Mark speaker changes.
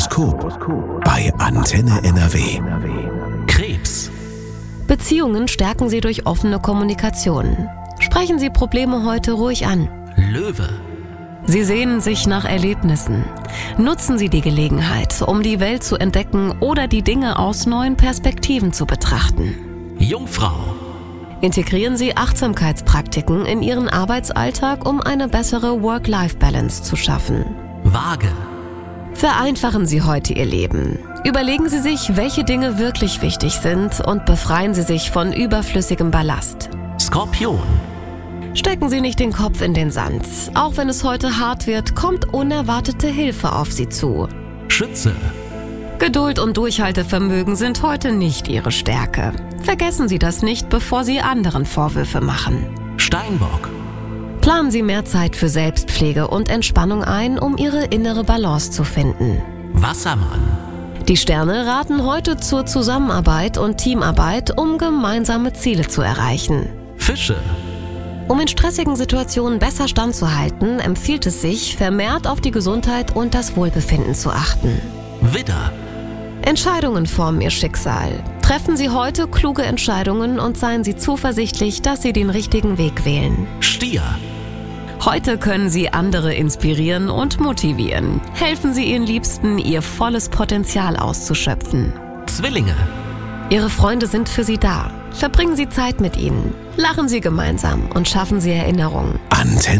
Speaker 1: Horoskop bei Antenne NRW.
Speaker 2: Krebs.
Speaker 3: Beziehungen stärken Sie durch offene Kommunikation. Sprechen Sie Probleme heute ruhig an.
Speaker 2: Löwe.
Speaker 3: Sie sehnen sich nach Erlebnissen. Nutzen Sie die Gelegenheit, um die Welt zu entdecken oder die Dinge aus neuen Perspektiven zu betrachten.
Speaker 2: Jungfrau.
Speaker 3: Integrieren Sie Achtsamkeitspraktiken in Ihren Arbeitsalltag, um eine bessere Work-Life-Balance zu schaffen.
Speaker 2: Waage.
Speaker 3: Vereinfachen Sie heute Ihr Leben. Überlegen Sie sich, welche Dinge wirklich wichtig sind und befreien Sie sich von überflüssigem Ballast.
Speaker 2: Skorpion.
Speaker 3: Stecken Sie nicht den Kopf in den Sand. Auch wenn es heute hart wird, kommt unerwartete Hilfe auf Sie zu.
Speaker 2: Schütze.
Speaker 3: Geduld und Durchhaltevermögen sind heute nicht Ihre Stärke. Vergessen Sie das nicht, bevor Sie anderen Vorwürfe machen.
Speaker 2: Steinbock.
Speaker 3: Planen Sie mehr Zeit für Selbstpflege und Entspannung ein, um Ihre innere Balance zu finden.
Speaker 2: Wassermann.
Speaker 3: Die Sterne raten heute zur Zusammenarbeit und Teamarbeit, um gemeinsame Ziele zu erreichen.
Speaker 2: Fische.
Speaker 3: Um in stressigen Situationen besser standzuhalten, empfiehlt es sich, vermehrt auf die Gesundheit und das Wohlbefinden zu achten.
Speaker 2: Widder.
Speaker 3: Entscheidungen formen Ihr Schicksal. Treffen Sie heute kluge Entscheidungen und seien Sie zuversichtlich, dass Sie den richtigen Weg wählen.
Speaker 2: Stier.
Speaker 3: Heute können Sie andere inspirieren und motivieren. Helfen Sie Ihren Liebsten, ihr volles Potenzial auszuschöpfen.
Speaker 2: Zwillinge.
Speaker 3: Ihre Freunde sind für Sie da. Verbringen Sie Zeit mit ihnen. Lachen Sie gemeinsam und schaffen Sie Erinnerungen.
Speaker 1: Antenne